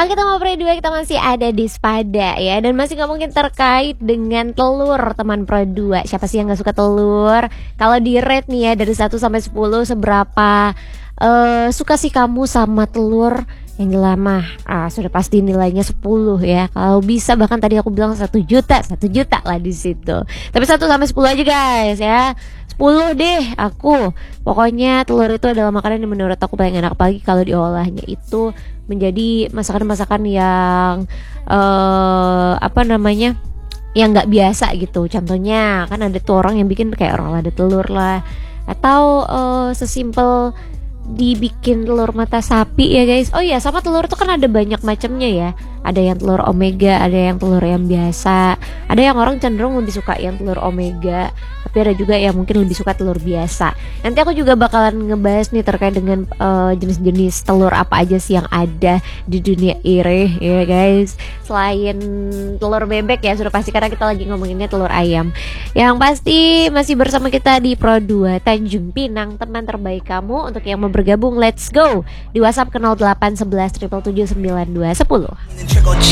Oke teman Pro 2, kita masih ada di Spada ya. Dan masih ngomongin terkait dengan telur teman Pro 2. Siapa sih yang gak suka telur? Kalau di rate nih ya, dari 1 sampai 10, seberapa suka sih kamu sama telur? Yang jelas mah sudah pasti nilainya 10 ya. Kalau bisa bahkan tadi aku bilang 1 juta lah di situ. Tapi 1 sampai 10 aja guys ya. 10 deh aku. Pokoknya telur itu adalah makanan yang menurut aku paling enak, apalagi kalau diolahnya itu menjadi masakan-masakan yang yang nggak biasa gitu. Contohnya kan ada tuh orang yang bikin kayak orang lada telur lah, atau sesimpel dibikin telur mata sapi ya guys. Oh iya, sama telur tuh kan ada banyak macamnya ya. Ada yang telur omega, ada yang telur yang biasa. Ada yang orang cenderung lebih suka yang telur omega, tapi ada juga yang mungkin lebih suka telur biasa. Nanti aku juga bakalan ngebahas nih terkait dengan jenis-jenis telur apa aja sih yang ada di dunia ini ya guys. Selain telur bebek ya, sudah pasti, karena kita lagi ngomonginnya telur ayam. Yang pasti masih bersama kita di Pro 2 Tanjung Pinang, teman terbaik kamu. Untuk yang mau bergabung, let's go di WhatsApp ke 08 11 777 92 10.